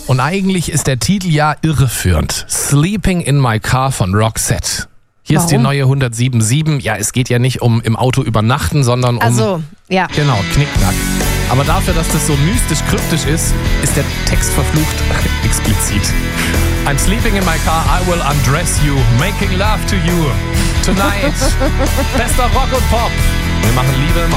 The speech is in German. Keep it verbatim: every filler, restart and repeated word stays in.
Und eigentlich ist der Titel ja irreführend. Sleeping in My Car von Roxette. Hier Warum? ist die neue hundertsieben Komma sieben. Ja, es geht ja nicht um im Auto übernachten, sondern um... Also, ja. Genau, Knickknack. Aber dafür, dass das so mystisch kryptisch ist, ist der Text verflucht explizit. I'm sleeping in my car, I will undress you, making love to you tonight. Bester Rock und Pop. Wir machen Liebe im